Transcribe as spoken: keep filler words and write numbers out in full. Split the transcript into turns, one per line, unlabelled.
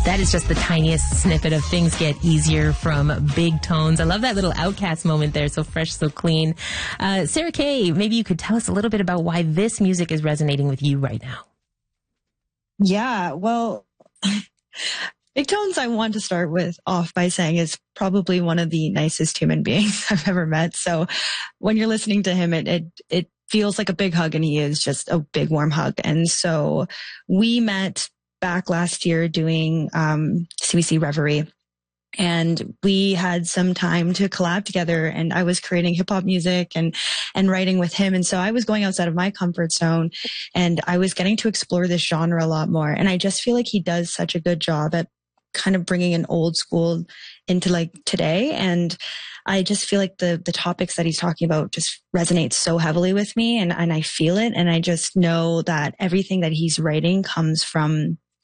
That is just the tiniest snippet of Things Get Easier from Big Tones. I love that little Outcast moment there. So fresh, so clean. Uh, Sarah Kay, maybe you could tell us a little bit about why this music is resonating with you right now.
Yeah, well, Big Tones, I want to start with off by saying is probably one of the nicest human beings I've ever met. So when you're listening to him, it, it, it feels like a big hug, and he is just a big warm hug. And so we met back last year doing um, C B C Reverie. And we had some time to collab together, and I was creating hip hop music and, and writing with him. And so I was going outside of my comfort zone, and I was getting to explore this genre a lot more. And I just feel like he does such a good job at kind of bringing an old school into like today. And I just feel like the, the topics that he's talking about just resonate so heavily with me, and, and I feel it. And I just know that everything that he's writing comes from